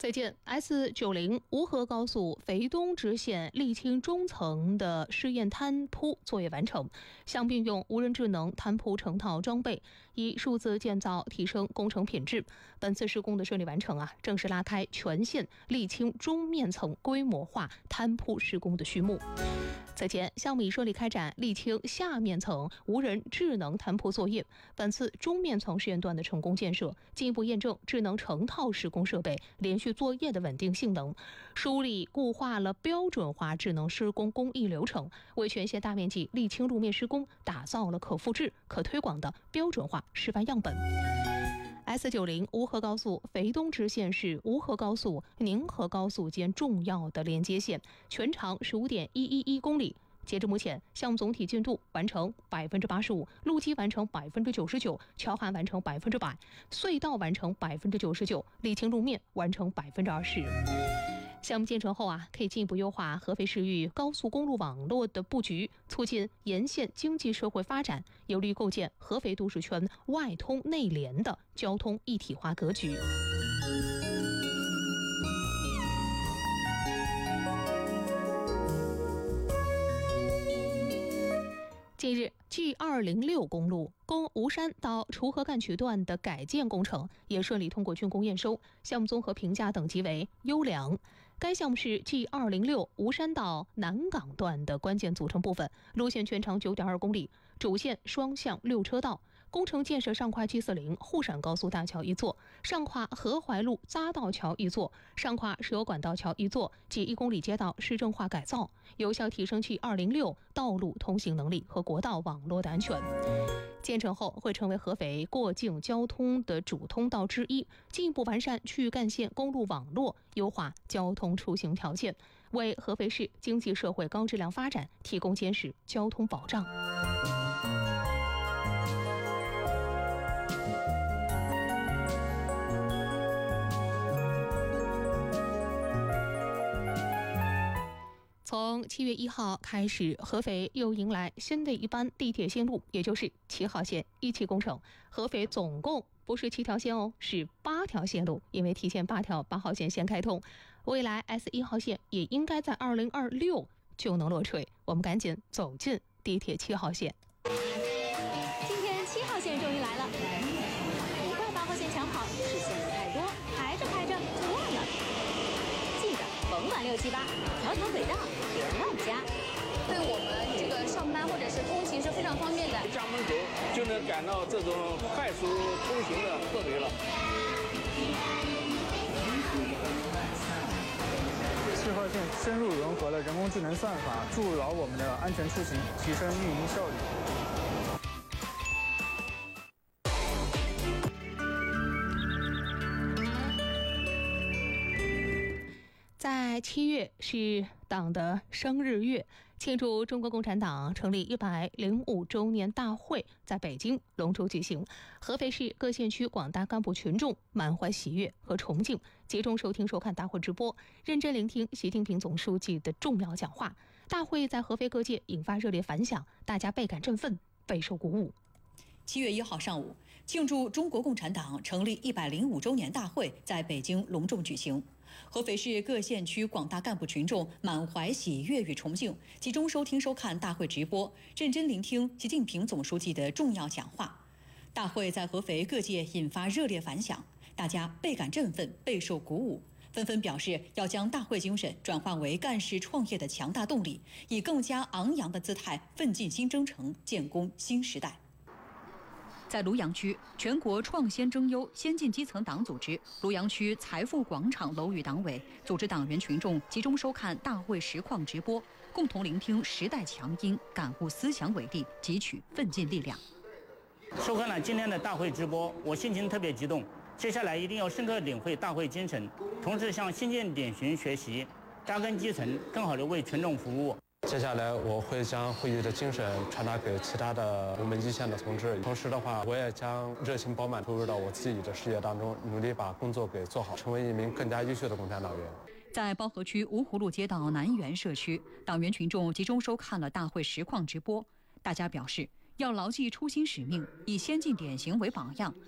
最近 S90 吴河高速肥东支线沥青中层的试验摊铺作业完成，项目运用无人智能摊铺成套装备，以数字建造提升工程品质。本次施工的顺利完成正式拉开全线沥青中面层规模化摊铺施工的序幕。此前，项目已顺利开展沥青下面层无人智能摊铺作业。本次中面层试验段的成功建设，进一步验证智能成套施工设备连续作业的稳定性能，梳理固化了标准化智能施工工艺流程，为全线大面积沥青路面施工打造了可复制、可推广的标准化示范样本。S90 吴河高速肥东支线是吴河高速、宁河高速间重要的连接线，全长15.111公里。截至目前，项目总体进度完成85%，路基完成99%，桥涵完成100%，隧道完成99%，沥青路面完成20%。项目建成后可以进一步优化合肥市域高速公路网络的布局，促进沿线经济社会发展，有利构建合肥都市圈外通内联的交通一体化格局。近日 G206 公路供吴山到锄禾干渠段的改建工程也顺利通过竣工验收，项目综合评价等级为优良。该项目是 G206 吴山到南港段的关键组成部分，路线全长 9.2 公里，主线双向6车道，工程建设上跨 G40 沪陕高速大桥一座，上跨河淮路匝道桥一座，上跨石油管道桥一座及1公里街道市政化改造，有效提升 G206 道路通行能力和国道网络的安全。建成后会成为合肥过境交通的主通道之一，进一步完善区域干线公路网络，优化交通出行条件，为合肥市经济社会高质量发展提供坚实交通保障。从7月1号开始，合肥又迎来新的一班地铁线路，也就是7号线一期工程。合肥总共不是7条线是8条线路，因为提前8条8号线先开通，未来 S1号线也应该在2026就能落锤。我们赶紧走进地铁7号线。 今天7号线终于来了，不怪8号线抢跑，是线路太多，排着排着就乱了。记着，甭管678，条条轨道别乱加。 对我们这个上班或者是通勤是非常方便的。 家门口就能感到这种快速通行的特别了。 7号线深入融合了人工智能算法，助劳我们的安全出行，提升运营效率。 在7月是党的生日月，庆祝中国共产党成立105周年大会在北京隆重举行。合肥市各县区广大干部群众满怀喜悦和崇敬，集中收听收看大会直播，认真聆听习近平总书记的重要讲话。大会在合肥各界引发热烈反响，大家倍感振奋，备受鼓舞。 7月1号上午，庆祝中国共产党成立105周年大会在北京隆重举行。合肥市各县区广大干部群众满怀喜悦与崇敬，集中收听收看大会直播，认真聆听习近平总书记的重要讲话。大会在合肥各界引发热烈反响，大家倍感振奋，备受鼓舞，纷纷表示要将大会精神转换为干事创业的强大动力，以更加昂扬的姿态奋进新征程，建功新时代。在庐阳区，全国创先争优先进基层党组织庐阳区财富广场楼宇党委组织党员群众集中收看大会实况直播，共同聆听时代强音，感悟思想伟力，汲取奋进力量。 收看了今天的大会直播，我心情特别激动。接下来一定要深刻领会大会精神，同时向先进点评学习，扎根基层，更好地为群众服务。 接下来我会将会议的精神传达给其他的我们一线的同志，同时的话，我也将热情饱满投入到我自己的事业当中，努力把工作给做好，成为一名更加优秀的共产党员。 在包河区芜湖路街道南园社区，党员群众集中收看了大会实况直播，大家表示要牢记初心使命，以先进典型为榜样，